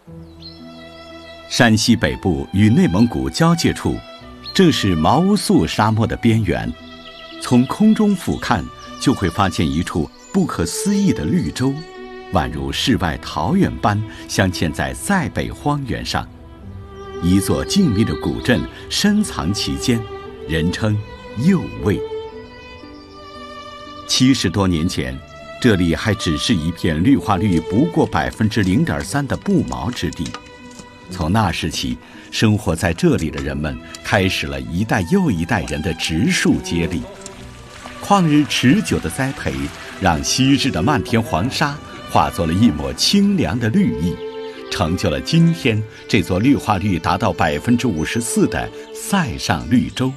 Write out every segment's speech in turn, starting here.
山西北部与内蒙古交界处，正是毛乌素沙漠的边缘。从空中俯瞰，就会发现一处不可思议的绿洲，宛如世外桃源般镶嵌在塞北荒原上。一座静谧的古镇深藏其间，人称右卫。70多年前，这里还只是一片绿化率不过0.3%的不毛之地。从那时起，生活在这里的人们开始了一代又一代人的植树接力。旷日持久的栽培，让昔日的漫天黄沙化作了一抹清凉的绿意，成就了今天这座绿化率达到54%的塞上绿洲。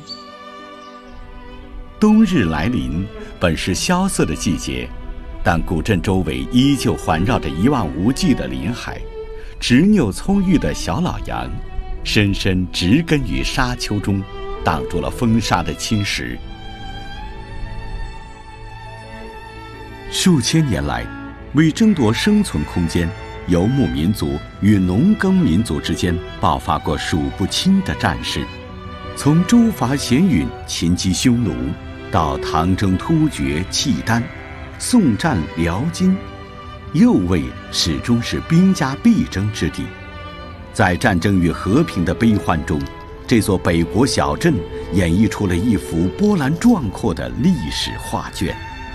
冬日来临，本是萧瑟的季节，但古镇周围依旧环绕着一望无际的林海，执拗葱郁的小老杨深深植根于沙丘中，挡住了风沙的侵蚀。数千年来，为争夺生存空间，游牧民族与农耕民族之间爆发过数不清的战事，从诸伐咸允秦击匈奴，到唐征突厥契丹，宋战辽金，右卫始终是兵家必争之地。在战争与和平的悲欢中，这座北国小镇演绎出了一幅波澜壮阔的历史画卷。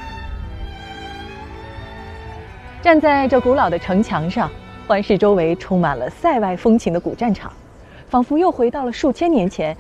站在这古老的城墙上，环视周围充满了塞外风情的古战场，仿佛又回到了数千年前